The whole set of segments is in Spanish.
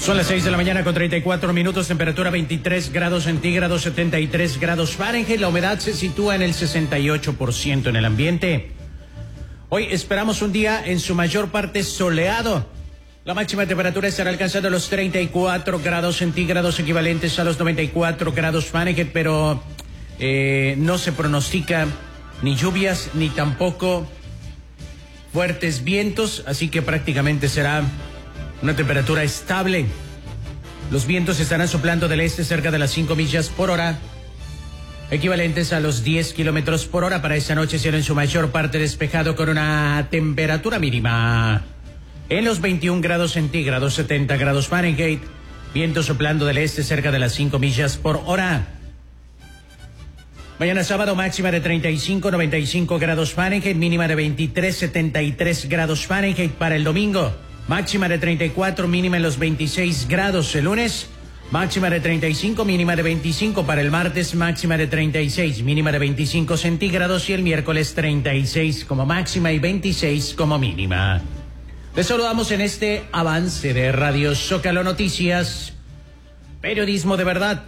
Son las 6 de la mañana con 34 minutos, temperatura 23 grados centígrados, 73 grados Fahrenheit. La humedad se sitúa en el 68% en el ambiente. Hoy esperamos un día en su mayor parte soleado. La máxima temperatura estará alcanzando los 34 grados centígrados, equivalentes a los 94 grados Fahrenheit, pero no se pronostica ni lluvias ni tampoco fuertes vientos, así que prácticamente será una temperatura estable. Los vientos estarán soplando del este cerca de las 5 millas por hora, equivalentes a los 10 kilómetros por hora. Para esta noche será en su mayor parte despejado con una temperatura mínima en los 21 grados centígrados, 70 grados Fahrenheit. Viento soplando del este cerca de las 5 millas por hora. Mañana sábado, máxima de 35, 95 grados Fahrenheit, mínima de 23, 73 grados Fahrenheit. Para el domingo, máxima de 34, mínima en los 26 grados. El lunes, máxima de 35, mínima de 25. Para el martes, máxima de 36, mínima de 25 centígrados. Y el miércoles, 36 como máxima y 26 como mínima. Les saludamos en este avance de Radio Zócalo Noticias, periodismo de verdad.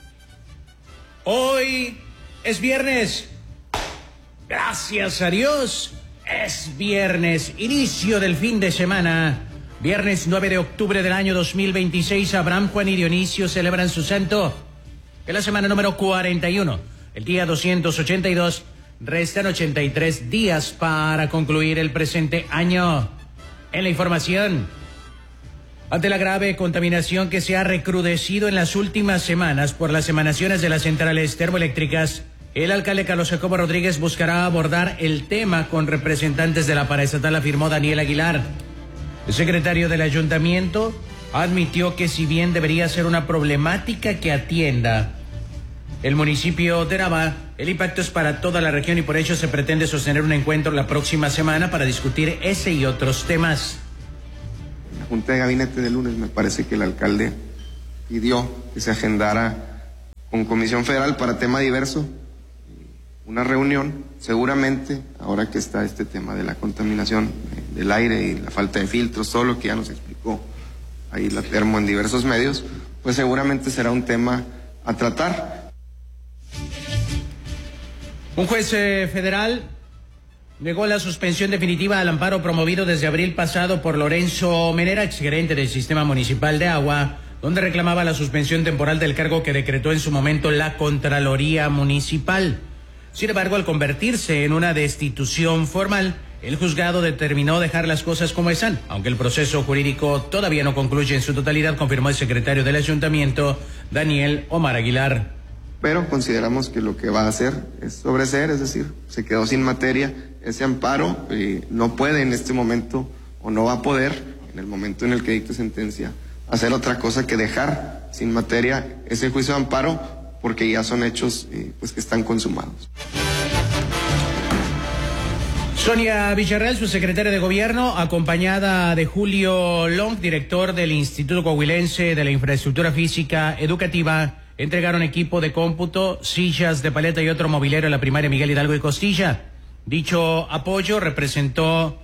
Hoy es viernes. Gracias a Dios, es viernes, inicio del fin de semana. Viernes 9 de octubre del año 2026, Abraham, Juan y Dionisio celebran su santo. En la semana número 41, el día 282, restan 83 días para concluir el presente año. En la información, ante la grave contaminación que se ha recrudecido en las últimas semanas por las emanaciones de las centrales termoeléctricas, el alcalde Carlos Jacobo Rodríguez buscará abordar el tema con representantes de la paraestatal, afirmó Daniel Aguilar. El secretario del ayuntamiento admitió que si bien debería ser una problemática que atienda el municipio de Nava, el impacto es para toda la región y por ello se pretende sostener un encuentro la próxima semana para discutir ese y otros temas. En la Junta de Gabinete del lunes me parece que el alcalde pidió que se agendara con Comisión Federal para tema diverso una reunión, seguramente, ahora que está este tema de la contaminación del aire y la falta de filtros, todo lo que ya nos explicó ahí la Termo en diversos medios, pues seguramente será un tema a tratar. Un juez federal negó la suspensión definitiva al amparo promovido desde abril pasado por Lorenzo Menera, exgerente del Sistema Municipal de Agua, donde reclamaba la suspensión temporal del cargo que decretó en su momento la Contraloría Municipal. Sin embargo, al convertirse en una destitución formal, el juzgado determinó dejar las cosas como están, aunque el proceso jurídico todavía no concluye en su totalidad, confirmó el secretario del ayuntamiento, Daniel Omar Aguilar. Pero consideramos que lo que va a hacer es sobreseer, es decir, se quedó sin materia ese amparo, no puede en este momento, o no va a poder, en el momento en el que dicte sentencia, hacer otra cosa que dejar sin materia ese juicio de amparo, porque ya son hechos pues que están consumados. Sonia Villarreal, su secretaria de Gobierno, acompañada de Julio Long, director del Instituto Coahuilense de la Infraestructura Física Educativa, entregaron equipo de cómputo, sillas de paleta y otro mobiliario a la primaria Miguel Hidalgo y Costilla. Dicho apoyo representó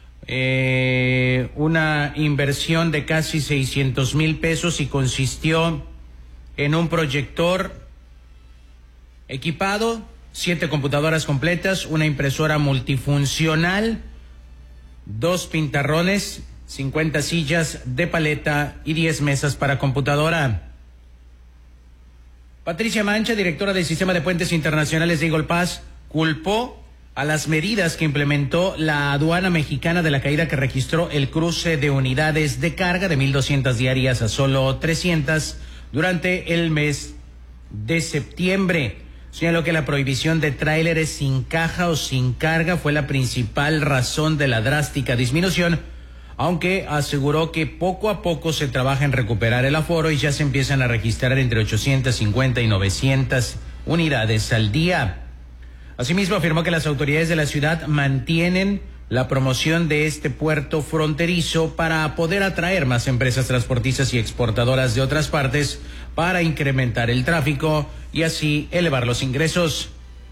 una inversión de casi 600,000 pesos y consistió en un proyector equipado, 7 computadoras completas, una impresora multifuncional, 2 pintarrones, 50 sillas de paleta y 10 mesas para computadora. Patricia Mancha, directora del Sistema de Puentes Internacionales de Eagle Pass, culpó a las medidas que implementó la aduana mexicana de la caída que registró el cruce de unidades de carga de 1,200 diarias a solo 300 durante el mes de septiembre. Señaló que la prohibición de tráileres sin caja o sin carga fue la principal razón de la drástica disminución, aunque aseguró que poco a poco se trabaja en recuperar el aforo y ya se empiezan a registrar entre 850 y 900 unidades al día. Asimismo, afirmó que las autoridades de la ciudad mantienen la promoción de este puerto fronterizo para poder atraer más empresas transportistas y exportadoras de otras partes para incrementar el tráfico y así elevar los ingresos.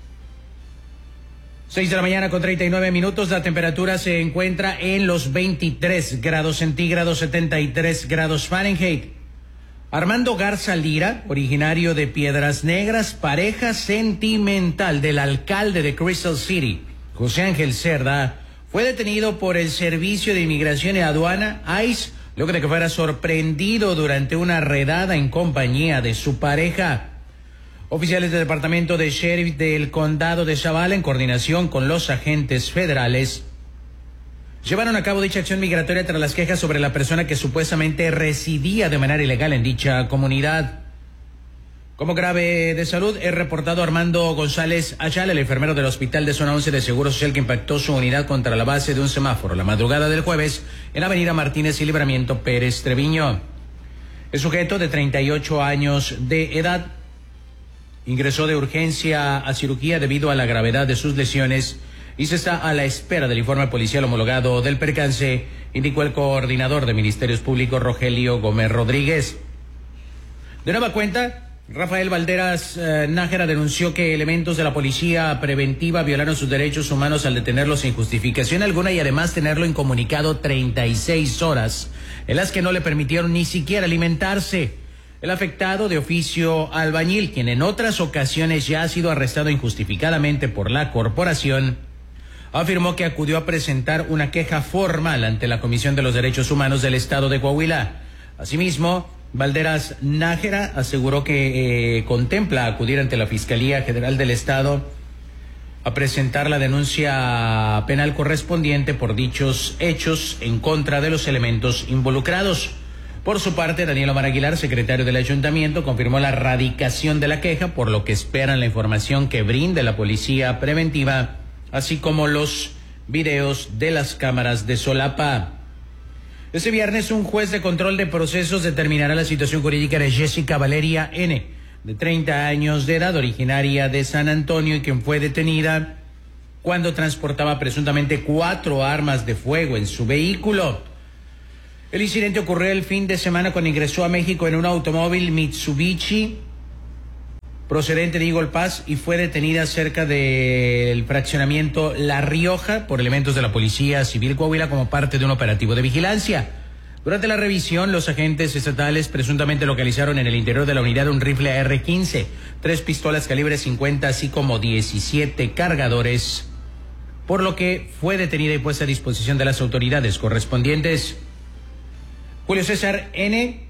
6 de la mañana con 39 minutos, la temperatura se encuentra en los 23 grados centígrados, 73 grados Fahrenheit. Armando Garza Lira, originario de Piedras Negras, pareja sentimental del alcalde de Crystal City, José Ángel Cerda, fue detenido por el Servicio de Inmigración y Aduana, ICE, luego de que fuera sorprendido durante una redada en compañía de su pareja. Oficiales del Departamento de Sheriff del Condado de Zavala, en coordinación con los agentes federales, llevaron a cabo dicha acción migratoria tras las quejas sobre la persona que supuestamente residía de manera ilegal en dicha comunidad. Como grave de salud es reportado Armando González Ayala, el enfermero del Hospital de Zona 11 de Seguro Social, que impactó su unidad contra la base de un semáforo la madrugada del jueves en Avenida Martínez y Libramiento Pérez Treviño. El sujeto, de 38 años de edad, ingresó de urgencia a cirugía debido a la gravedad de sus lesiones y se está a la espera del informe policial homologado del percance, indicó el coordinador de Ministerios Públicos, Rogelio Gómez Rodríguez. De nueva cuenta, Rafael Valderas Nájera denunció que elementos de la policía preventiva violaron sus derechos humanos al detenerlo sin justificación alguna y además tenerlo incomunicado 36 horas, en las que no le permitieron ni siquiera alimentarse. El afectado, de oficio albañil, quien en otras ocasiones ya ha sido arrestado injustificadamente por la corporación, afirmó que acudió a presentar una queja formal ante la Comisión de los Derechos Humanos del Estado de Coahuila. Asimismo, Valderas Nájera aseguró que contempla acudir ante la Fiscalía General del Estado a presentar la denuncia penal correspondiente por dichos hechos en contra de los elementos involucrados. Por su parte, Daniel Omar Aguilar, secretario del Ayuntamiento, confirmó la radicación de la queja, por lo que esperan la información que brinde la policía preventiva, así como los videos de las cámaras de solapa. Este viernes, un juez de control de procesos determinará la situación jurídica de Jessica Valeria N., de 30 años de edad, originaria de San Antonio, y quien fue detenida cuando transportaba presuntamente 4 armas de fuego en su vehículo. El incidente ocurrió el fin de semana cuando ingresó a México en un automóvil Mitsubishi procedente de Eagle Pass y fue detenida cerca del fraccionamiento La Rioja por elementos de la Policía Civil Coahuila como parte de un operativo de vigilancia. Durante la revisión, los agentes estatales presuntamente localizaron en el interior de la unidad un rifle AR-15, 3 pistolas calibre 50, así como 17 cargadores, por lo que fue detenida y puesta a disposición de las autoridades correspondientes. Julio César N.,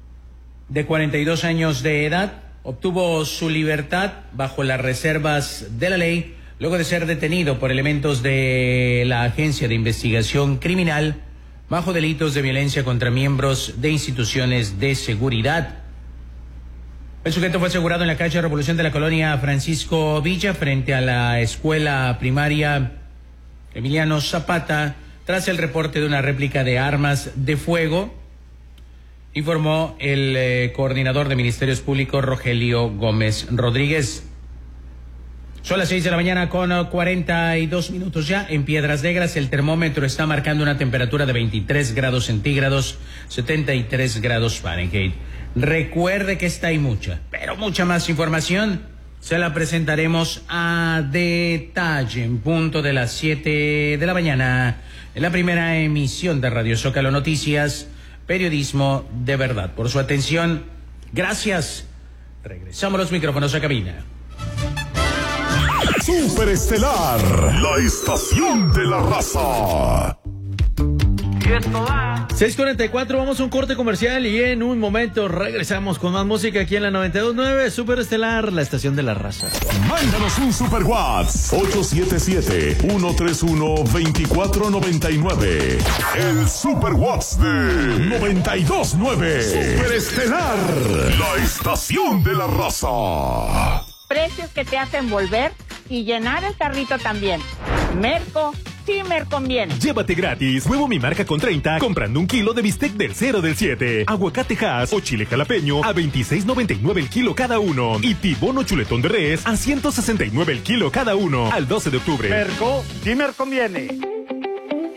de 42 años de edad, obtuvo su libertad bajo las reservas de la ley luego de ser detenido por elementos de la Agencia de Investigación Criminal bajo delitos de violencia contra miembros de instituciones de seguridad. El sujeto fue asegurado en la calle Revolución de la colonia Francisco Villa frente a la escuela primaria Emiliano Zapata tras el reporte de una réplica de armas de fuego, informó el coordinador de Ministerios Públicos, Rogelio Gómez Rodríguez. Son las 6 de la mañana con 42 minutos ya. En Piedras Negras el termómetro está marcando una temperatura de 23 grados centígrados, 73 grados Fahrenheit. Recuerde que esta y mucha, pero mucha más información se la presentaremos a detalle en punto de las 7 de la mañana en la primera emisión de Radio Zócalo Noticias, periodismo de verdad. Por su atención, gracias. Regresamos los micrófonos a cabina. Superestelar, la estación de la raza. 6:44, vamos a un corte comercial y en un momento regresamos con más música aquí en la 92.9 Superestelar, la estación de la raza. Mándanos un Super WhatsApp 877-131-2499. El Super WhatsApp de 92.9 Superestelar, la estación de la raza. Precios que te hacen volver y llenar el carrito también. Merco, sí me conviene. Llévate gratis huevo Mi Marca con 30 comprando 1 kilo de bistec del 0 del 7, aguacate Hass o chile jalapeño a $26.99 el kilo cada uno y tibono chuletón de res a $169 el kilo cada uno al 12 de octubre. Merco, sí me conviene.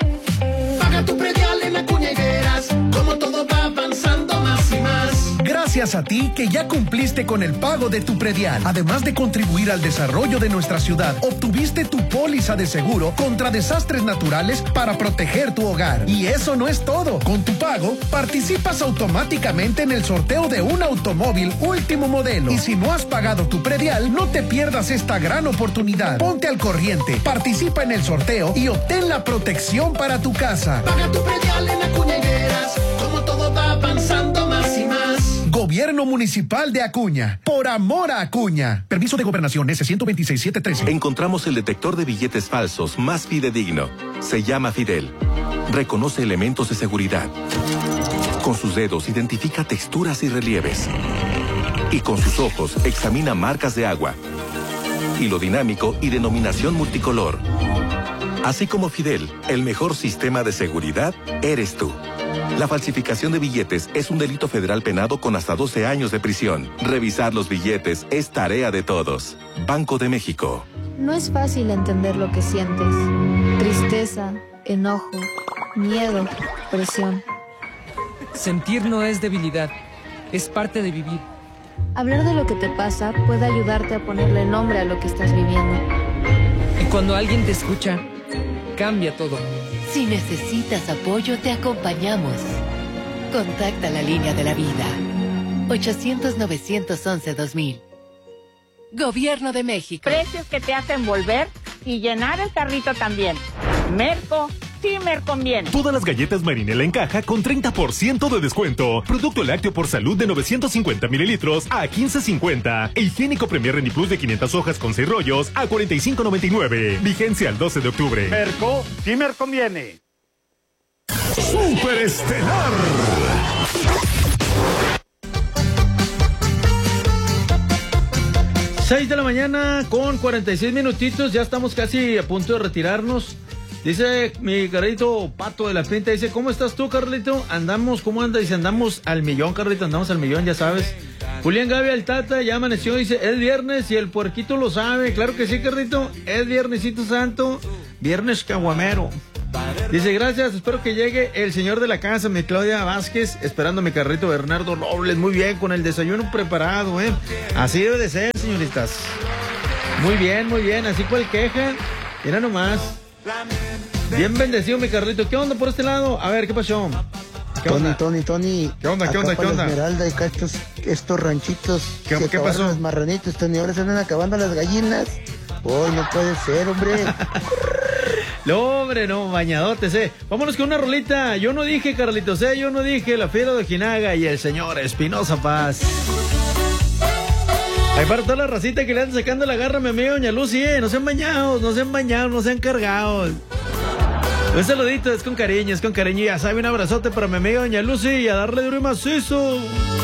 Paga tu predial en Acuña Higueras, como todo va avanzando más y más. Gracias gracias a ti que ya cumpliste con el pago de tu predial. Además de contribuir al desarrollo de nuestra ciudad, obtuviste tu póliza de seguro contra desastres naturales para proteger tu hogar. Y eso no es todo. Con tu pago, participas automáticamente en el sorteo de un automóvil último modelo. Y si no has pagado tu predial, no te pierdas esta gran oportunidad. Ponte al corriente, participa en el sorteo y obtén la protección para tu casa. Paga tu predial en Acuña Higueras, como todo va avanzando más y más. Gobierno Municipal de Acuña. Por amor a Acuña. Permiso de gobernación S-126-713. Encontramos el detector de billetes falsos más fidedigno. Se llama Fidel. Reconoce elementos de seguridad. Con sus dedos identifica texturas y relieves. Y con sus ojos examina marcas de agua. Hilo dinámico y denominación multicolor. Así como Fidel, el mejor sistema de seguridad eres tú. La falsificación de billetes es un delito federal penado con hasta 12 años de prisión. Revisar los billetes es tarea de todos. Banco de México. No es fácil entender lo que sientes. Tristeza, enojo, miedo, presión. Sentir no es debilidad, es parte de vivir. Hablar de lo que te pasa puede ayudarte a ponerle nombre a lo que estás viviendo. Y cuando alguien te escucha, cambia todo. Si necesitas apoyo, te acompañamos. Contacta la línea de la vida. 800-911-2000. Gobierno de México. Precios que te hacen volver y llenar el carrito también. Merco, sí me conviene. Todas las galletas Marinela en caja con 30% de descuento. Producto lácteo por salud de 950 mililitros a $15.50. E higiénico Premier Reniplus de 500 hojas con 6 rollos a $45.99. Vigencia al 12 de octubre. Merco, sí me conviene. Super Estelar. Seis de la mañana con 46 minutitos. Ya estamos casi a punto de retirarnos. Dice mi Carlito Pato de la Pinta, dice, ¿cómo estás tú, Carlito? Andamos, ¿cómo anda? Dice, andamos al millón, Carlito, andamos al millón, ya sabes. Julián Gaby el Tata ya amaneció, dice, es viernes y el puerquito lo sabe. Claro que sí, Carlito, es viernesito santo, viernes caguamero. Dice, gracias, espero que llegue el señor de la casa, mi Claudia Vázquez, esperando a mi Carlito Bernardo Robles, muy bien, con el desayuno preparado, Así debe de ser, señoritas. Muy bien, así cual queja, mira nomás. Bien bendecido mi Carlito. ¿Qué onda por este lado? A ver, ¿qué pasó? Tony. ¿Qué onda? Esmeralda y estos ranchitos. ¿Qué pasó? Los marranitos, Tony, ahora se andan acabando las gallinas. No puede ser, hombre. No, hombre, no, bañadotes, Vámonos con una rolita. Yo no dije, Carlitos, yo no dije la fiera de Ojinaga y el señor Espinosa Paz. Ahí para toda la racita que le anda sacando la garra a mi amiga Doña Lucy, no sean bañados, no sean cargados. Un saludito, es con cariño, ya sabe, un abrazote para mi amiga Doña Lucy y a darle duro y macizo.